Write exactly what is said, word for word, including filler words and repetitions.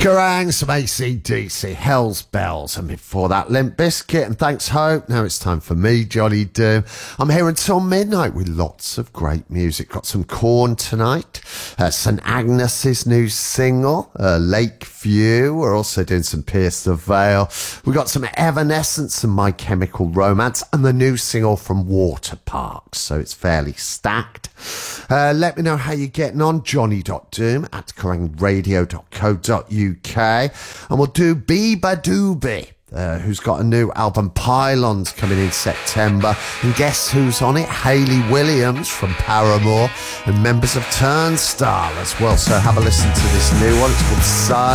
Kerrang, some A C D C, Hell's Bells, and before that, Limp Bizkit, and thanks, Hope. Now it's time for me, Johnny Doom. I'm here until midnight with lots of great music. Got some Korn tonight, uh, Saint Agnes's new single, uh, Lakeview. We're also doing some Pierce the Veil. We got some Evanescence and My Chemical Romance, and the new single from Water Parks. So it's fairly stacked. Uh, let me know how you're getting on. Johnny.doom at kerrang radio dot co dot uk. And we'll do Biba Doobie, uh, who's got a new album, Pylons, coming in September. And guess who's on it? Hayley Williams from Paramore and members of Turnstile as well. So have a listen to this new one. It's called Sun.